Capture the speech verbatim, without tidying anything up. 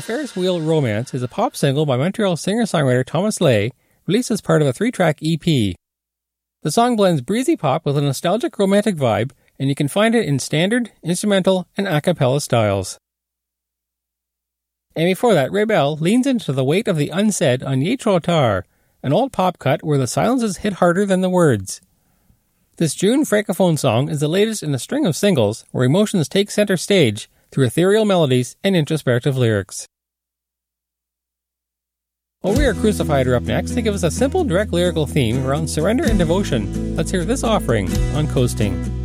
Ferris Wheel Romance is a pop single by Montreal singer-songwriter Thomas Lay, released as part of a three-track E P. The song blends breezy pop with a nostalgic romantic vibe, and you can find it in standard, instrumental, and a cappella styles. And before that, Rebel leans into the weight of the unsaid on Ye Trop Tard, an old pop cut where the silences hit harder than the words. This June Francophone song is the latest in a string of singles where emotions take center stage through ethereal melodies and introspective lyrics. While We Are Crucified are up next, they give us a simple, direct lyrical theme around surrender and devotion. Let's hear this offering on Coasting.